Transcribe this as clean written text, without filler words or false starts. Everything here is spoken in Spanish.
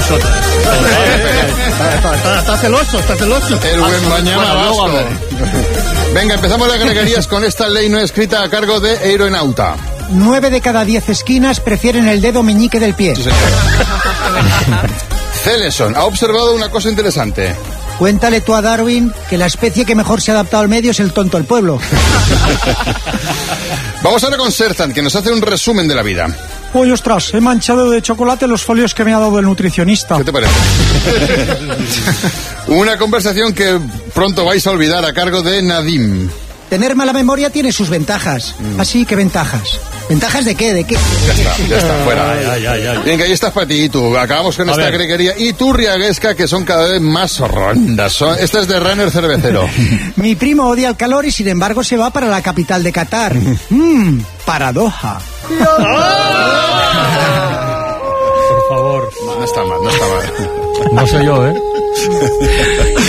nosotros. Está celoso. El buen mañana vasco. Venga, empezamos las greguerías con esta ley no escrita a cargo de Aeronauta. 9 de cada 10 esquinas prefieren el dedo meñique del pie. Sí, señor. Celeson ha observado una cosa interesante. Cuéntale tú a Darwin que la especie que mejor se ha adaptado al medio es el tonto del pueblo. Vamos ahora con Sertan, que nos hace un resumen de la vida. Uy, ostras, he manchado de chocolate los folios que me ha dado el nutricionista. ¿Qué te parece? Una conversación que pronto vais a olvidar a cargo de Nadim. Tener mala memoria tiene sus ventajas. Así que ventajas. ¿Ventajas de qué? Ya está, fuera. Venga, y estás para ti y tú. Acabamos con esta greguería. Y tú, Riaguesca, que son cada vez más rondas. Esta es de Runner Cervecero. Mi primo odia el calor y sin embargo se va para la capital de Qatar. Paradoja. Por favor. No está mal. No soy yo, ¿eh?